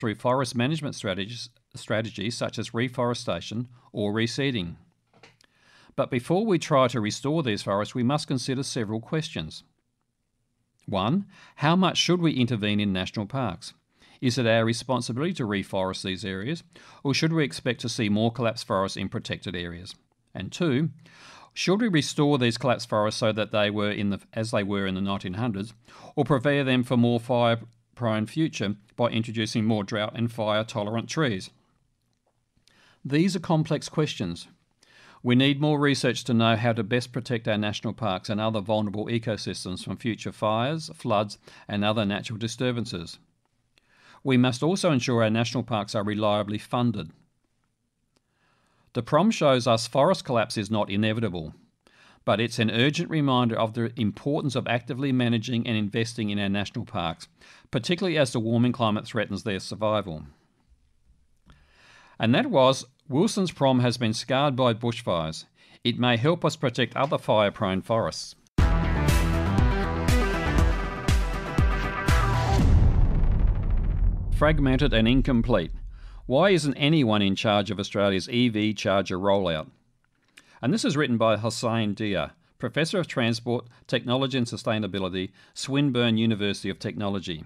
through forest management strategies such as reforestation or reseeding. But before we try to restore these forests, we must consider several questions. 1. How much should we intervene in national parks? Is it our responsibility to reforest these areas, or should we expect to see more collapsed forests in protected areas? And 2. Should we restore these collapsed forests so that they were as they were in the 1900s, or prepare them for more fire-prone future by introducing more drought and fire-tolerant trees? These are complex questions. We need more research to know how to best protect our national parks and other vulnerable ecosystems from future fires, floods, and other natural disturbances. We must also ensure our national parks are reliably funded. The PROM shows us forest collapse is not inevitable, but it's an urgent reminder of the importance of actively managing and investing in our national parks, particularly as the warming climate threatens their survival. And that was, Wilson's PROM has been scarred by bushfires. It may help us protect other fire-prone forests. Fragmented and incomplete. Why isn't anyone in charge of Australia's EV charger rollout? And this is written by Hossein Dia, Professor of Transport, Technology and Sustainability, Swinburne University of Technology.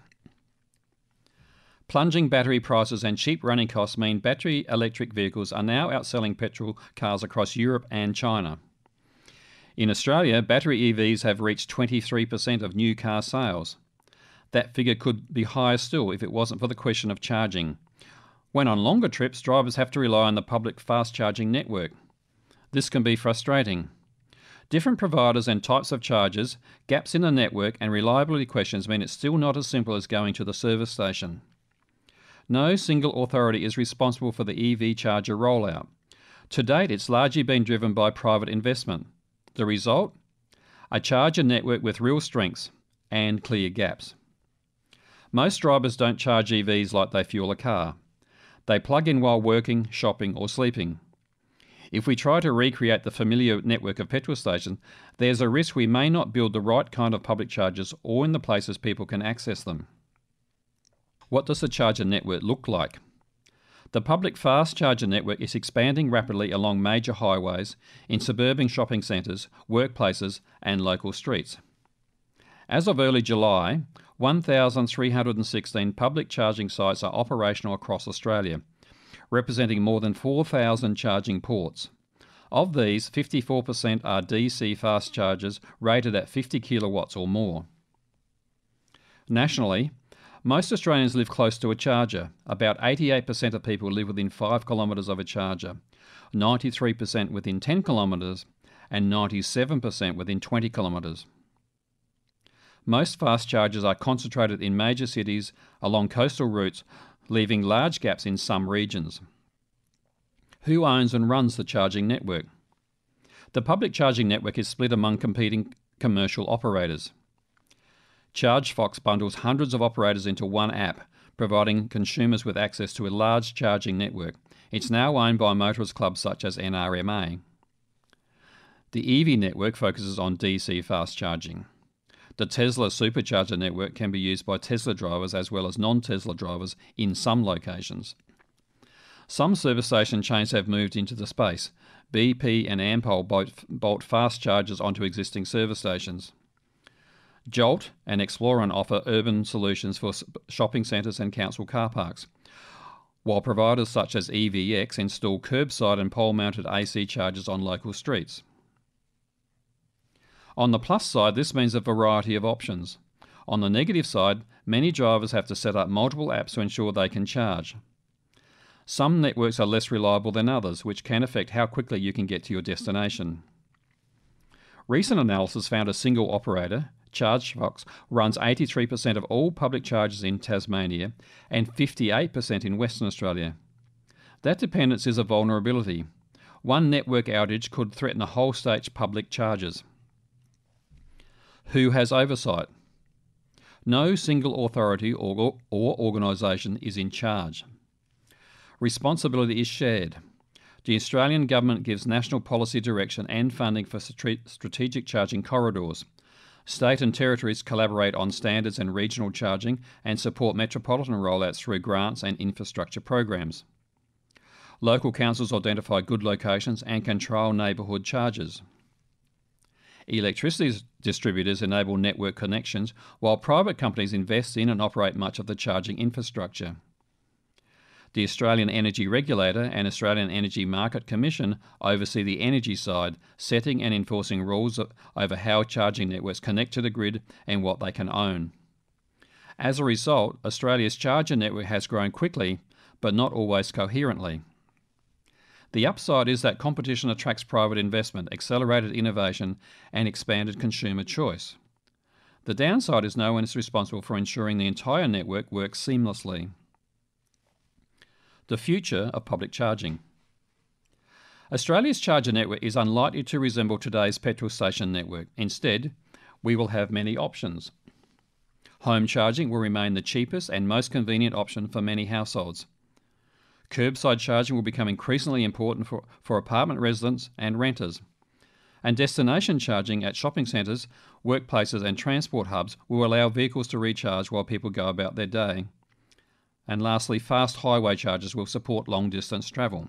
Plunging battery prices and cheap running costs mean battery electric vehicles are now outselling petrol cars across Europe and China. In Australia, battery EVs have reached 23% of new car sales. That figure could be higher still if it wasn't for the question of charging. When on longer trips, drivers have to rely on the public fast charging network. This can be frustrating. Different providers and types of chargers, gaps in the network and reliability questions mean it's still not as simple as going to the service station. No single authority is responsible for the EV charger rollout. To date, it's largely been driven by private investment. The result? A charger network with real strengths and clear gaps. Most drivers don't charge EVs like they fuel a car. They plug in while working, shopping or sleeping. If we try to recreate the familiar network of petrol stations, there's a risk we may not build the right kind of public chargers or in the places people can access them. What does the charger network look like? The public fast charger network is expanding rapidly along major highways, in suburban shopping centres, workplaces and local streets. As of early July, 1,316 public charging sites are operational across Australia, representing more than 4,000 charging ports. Of these, 54% are DC fast chargers rated at 50 kilowatts or more. Nationally, most Australians live close to a charger. About 88% of people live within 5 kilometres of a charger, 93% within 10 kilometres and 97% within 20 kilometres. Most fast chargers are concentrated in major cities along coastal routes, leaving large gaps in some regions. Who owns and runs the charging network? The public charging network is split among competing commercial operators. ChargeFox bundles hundreds of operators into one app, providing consumers with access to a large charging network. It's now owned by motorist clubs such as NRMA. The EV network focuses on DC fast charging. The Tesla Supercharger network can be used by Tesla drivers as well as non-Tesla drivers in some locations. Some service station chains have moved into the space. BP and Ampol bolt fast chargers onto existing service stations. Jolt and Exploron offer urban solutions for shopping centres and council car parks, while providers such as EVX install curbside and pole-mounted AC chargers on local streets. On the plus side, this means a variety of options. On the negative side, many drivers have to set up multiple apps to ensure they can charge. Some networks are less reliable than others, which can affect how quickly you can get to your destination. Recent analysis found a single operator, ChargeFox, runs 83% of all public chargers in Tasmania and 58% in Western Australia. That dependence is a vulnerability. One network outage could threaten a whole state's public chargers. Who has oversight? No single authority or organisation is in charge. Responsibility is shared. The Australian Government gives national policy direction and funding for strategic charging corridors. State and territories collaborate on standards and regional charging and support metropolitan rollouts through grants and infrastructure programs. Local councils identify good locations and control neighbourhood charges. Electricity distributors enable network connections, while private companies invest in and operate much of the charging infrastructure. The Australian Energy Regulator and Australian Energy Market Commission oversee the energy side, setting and enforcing rules over how charging networks connect to the grid and what they can own. As a result, Australia's charger network has grown quickly, but not always coherently. The upside is that competition attracts private investment, accelerated innovation, and expanded consumer choice. The downside is no one is responsible for ensuring the entire network works seamlessly. The future of public charging. Australia's charger network is unlikely to resemble today's petrol station network. Instead, we will have many options. Home charging will remain the cheapest and most convenient option for many households. Curbside charging will become increasingly important for apartment residents and renters. And destination charging at shopping centres, workplaces and transport hubs will allow vehicles to recharge while people go about their day. And lastly, fast highway chargers will support long-distance travel.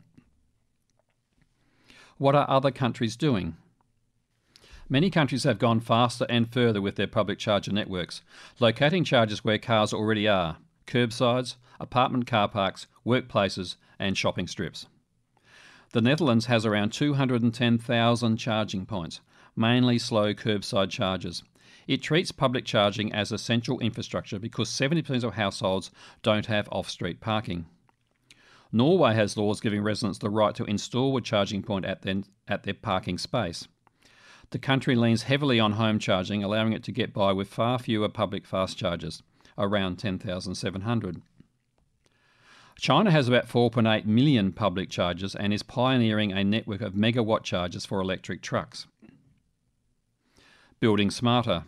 What are other countries doing? Many countries have gone faster and further with their public charger networks, locating chargers where cars already are, curbsides, apartment car parks, workplaces and shopping strips. The Netherlands has around 210,000 charging points, mainly slow curbside chargers. It treats public charging as essential infrastructure because 70% of households don't have off-street parking. Norway has laws giving residents the right to install a charging point at their parking space. The country leans heavily on home charging, allowing it to get by with far fewer public fast chargers, around 10,700. China has about 4.8 million public chargers and is pioneering a network of megawatt chargers for electric trucks. Building smarter.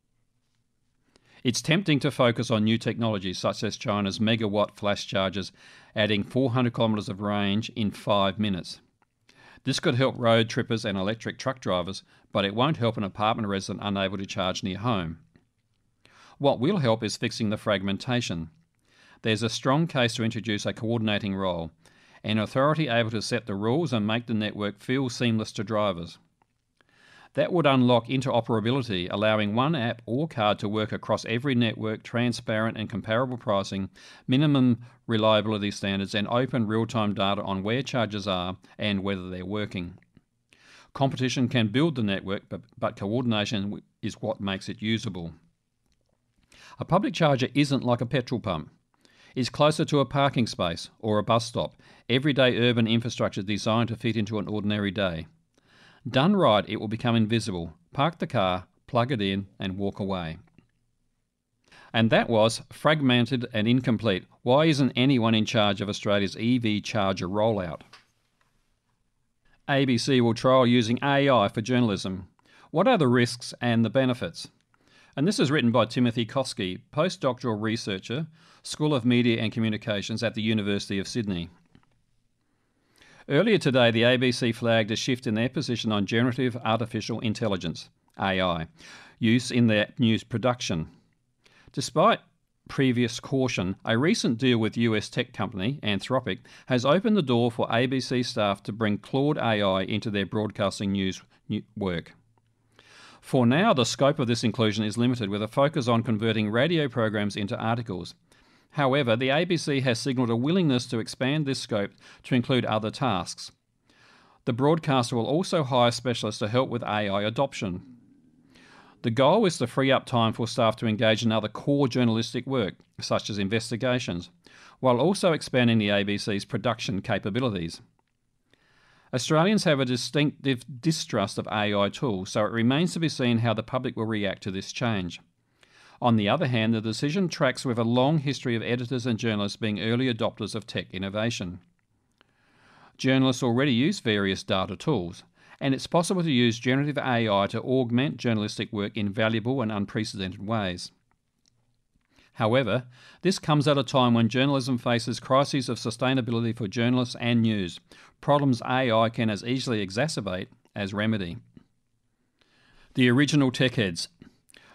It's tempting to focus on new technologies such as China's megawatt flash chargers, adding 400 kilometres of range in 5 minutes. This could help road trippers and electric truck drivers, but it won't help an apartment resident unable to charge near home. What will help is fixing the fragmentation. There's a strong case to introduce a coordinating role, an authority able to set the rules and make the network feel seamless to drivers. That would unlock interoperability, allowing one app or card to work across every network, transparent and comparable pricing, minimum reliability standards, and open real-time data on where chargers are and whether they're working. Competition can build the network, but coordination is what makes it usable. A public charger isn't like a petrol pump. It's closer to a parking space or a bus stop, everyday urban infrastructure designed to fit into an ordinary day. Done right, it will become invisible. Park the car, plug it in, and walk away. And that was Fragmented and Incomplete. Why isn't anyone in charge of Australia's EV charger rollout? ABC will trial using AI for journalism. What are the risks and the benefits? And this is written by Timothy Koski, postdoctoral researcher, School of Media and Communications at the University of Sydney. Earlier today, the ABC flagged a shift in their position on generative artificial intelligence, AI, use in their news production. Despite previous caution, a recent deal with US tech company Anthropic has opened the door for ABC staff to bring Claude AI into their broadcasting news work. For now, the scope of this inclusion is limited, with a focus on converting radio programs into articles. However, the ABC has signalled a willingness to expand this scope to include other tasks. The broadcaster will also hire specialists to help with AI adoption. The goal is to free up time for staff to engage in other core journalistic work, such as investigations, while also expanding the ABC's production capabilities. Australians have a distinctive distrust of AI tools, so it remains to be seen how the public will react to this change. On the other hand, the decision tracks with a long history of editors and journalists being early adopters of tech innovation. Journalists already use various data tools, and it's possible to use generative AI to augment journalistic work in valuable and unprecedented ways. However, this comes at a time when journalism faces crises of sustainability for journalists and news, problems AI can as easily exacerbate as remedy. The original tech heads.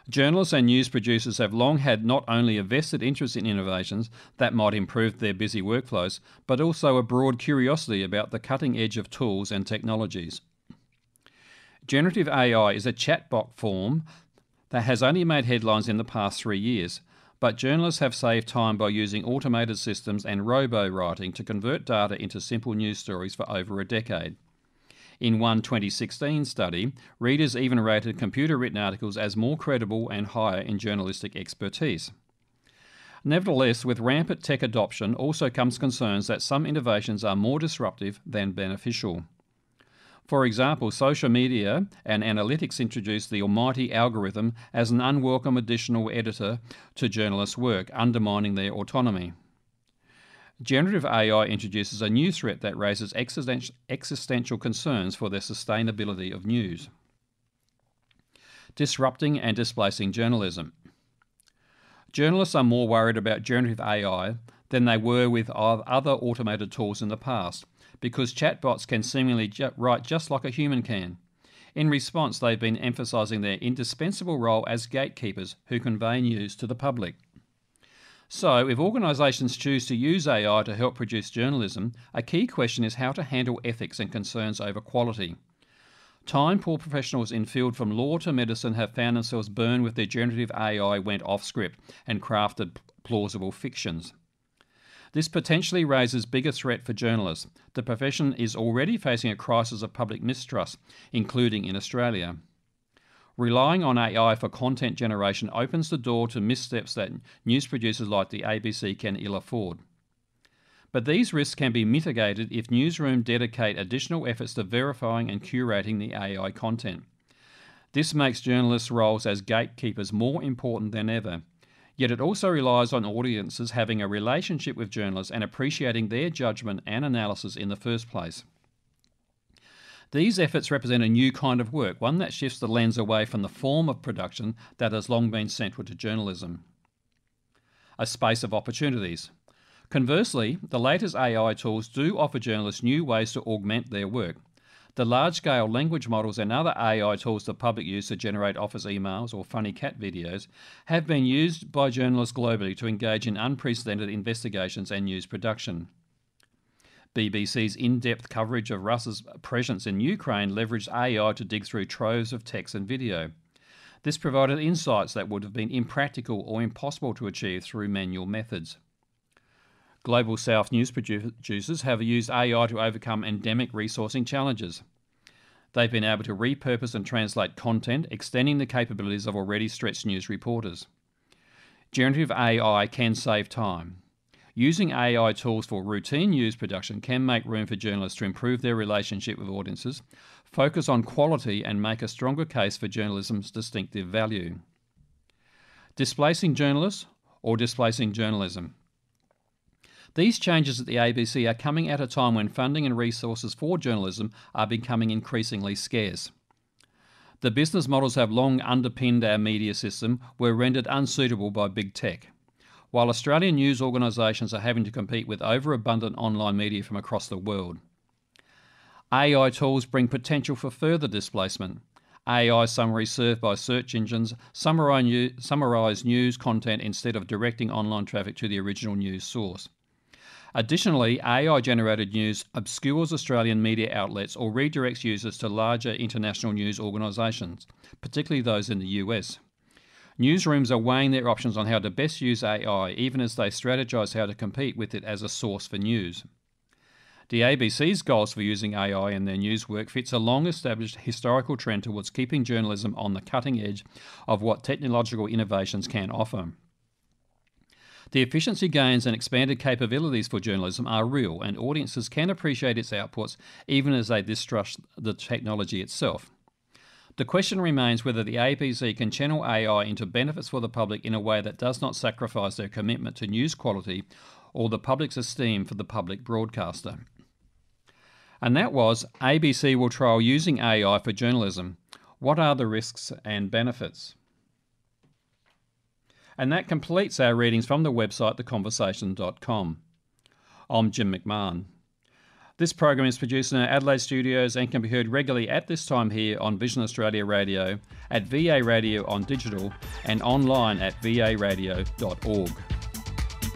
Journalists and news producers have long had not only a vested interest in innovations that might improve their busy workflows, but also a broad curiosity about the cutting edge of tools and technologies. Generative AI is a chatbot form that has only made headlines in the past 3 years, but journalists have saved time by using automated systems and robo-writing to convert data into simple news stories for over a decade. In one 2016 study, readers even rated computer-written articles as more credible and higher in journalistic expertise. Nevertheless, with rampant tech adoption also comes concerns that some innovations are more disruptive than beneficial. For example, social media and analytics introduced the almighty algorithm as an unwelcome additional editor to journalists' work, undermining their autonomy. Generative AI introduces a new threat that raises existential concerns for the sustainability of news. Disrupting and displacing journalism. Journalists are more worried about generative AI than they were with other automated tools in the past, because chatbots can seemingly write just like a human can. In response, they've been emphasising their indispensable role as gatekeepers who convey news to the public. So, if organisations choose to use AI to help produce journalism, a key question is how to handle ethics and concerns over quality. Time-poor professionals in field from law to medicine have found themselves burned with their generative AI went off script and crafted plausible fictions. This potentially raises bigger threat for journalists. The profession is already facing a crisis of public mistrust, including in Australia. Relying on AI for content generation opens the door to missteps that news producers like the ABC can ill afford. But these risks can be mitigated if newsrooms dedicate additional efforts to verifying and curating the AI content. This makes journalists' roles as gatekeepers more important than ever. Yet it also relies on audiences having a relationship with journalists and appreciating their judgment and analysis in the first place. These efforts represent a new kind of work, one that shifts the lens away from the form of production that has long been central to journalism. A space of opportunities. Conversely, the latest AI tools do offer journalists new ways to augment their work. The large-scale language models and other AI tools the public use to generate office emails or funny cat videos have been used by journalists globally to engage in unprecedented investigations and news production. BBC's in-depth coverage of Russia's presence in Ukraine leveraged AI to dig through troves of text and video. This provided insights that would have been impractical or impossible to achieve through manual methods. Global South news producers have used AI to overcome endemic resourcing challenges. They've been able to repurpose and translate content, extending the capabilities of already stretched news reporters. Generative AI can save time. Using AI tools for routine news production can make room for journalists to improve their relationship with audiences, focus on quality, and make a stronger case for journalism's distinctive value. Displacing journalists or displacing journalism. These changes at the ABC are coming at a time when funding and resources for journalism are becoming increasingly scarce. The business models have long underpinned our media system were rendered unsuitable by big tech. While Australian news organisations are having to compete with overabundant online media from across the world. AI tools bring potential for further displacement. AI summaries served by search engines summarise news content instead of directing online traffic to the original news source. Additionally, AI-generated news obscures Australian media outlets or redirects users to larger international news organisations, particularly those in the US. Newsrooms are weighing their options on how to best use AI, even as they strategise how to compete with it as a source for news. The ABC's goals for using AI in their news work fits a long-established historical trend towards keeping journalism on the cutting edge of what technological innovations can offer. The efficiency gains and expanded capabilities for journalism are real, and audiences can appreciate its outputs even as they distrust the technology itself. The question remains whether the ABC can channel AI into benefits for the public in a way that does not sacrifice their commitment to news quality or the public's esteem for the public broadcaster. And that was ABC will trial using AI for journalism. What are the risks and benefits? And that completes our readings from the website theconversation.com. I'm Jim McMahon. This program is produced in our Adelaide studios and can be heard regularly at this time here on Vision Australia Radio, at VA Radio on digital, and online at varadio.org.